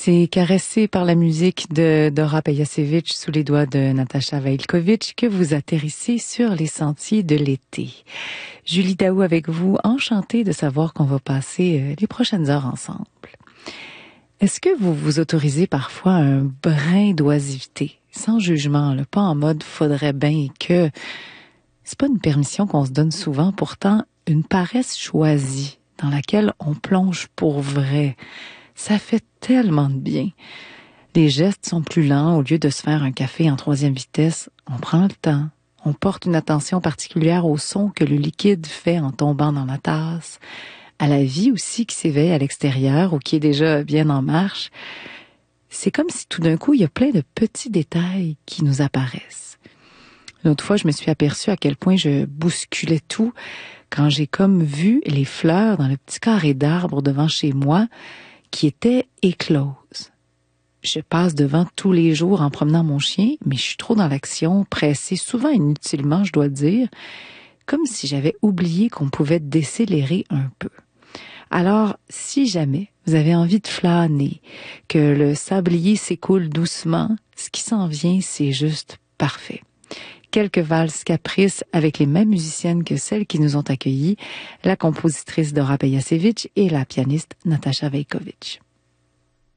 C'est caressé par la musique de Dora Pejacevic sous les doigts de Natasha Veilkovic que vous atterrissez sur les sentiers de l'été. Julie Daou avec vous, enchantée de savoir qu'on va passer les prochaines heures ensemble. Est-ce que vous vous autorisez parfois un brin d'oisiveté, sans jugement, pas en mode faudrait bien que... C'est pas une permission qu'on se donne souvent, pourtant une paresse choisie dans laquelle on plonge pour vrai. Ça fait tellement de bien. Les gestes sont plus lents. Au lieu de se faire un café en 3e vitesse, on prend le temps. On porte une attention particulière au son que le liquide fait en tombant dans la tasse, à la vie aussi qui s'éveille à l'extérieur ou qui est déjà bien en marche. C'est comme si tout d'un coup, il y a plein de petits détails qui nous apparaissent. L'autre fois, je me suis aperçue à quel point je bousculais tout quand j'ai comme vu les fleurs dans le petit carré d'arbres devant chez moi qui étaient écloses. Je passe devant tous les jours en promenant mon chien, mais je suis trop dans l'action, pressée, souvent inutilement, je dois dire, comme si j'avais oublié qu'on pouvait décélérer un peu. Alors, si jamais vous avez envie de flâner, que le sablier s'écoule doucement, ce qui s'en vient, c'est juste parfait. Quelques valses caprices avec les mêmes musiciennes que celles qui nous ont accueillis, la compositrice Dora Pejacevic et la pianiste Natasha Veilkovic.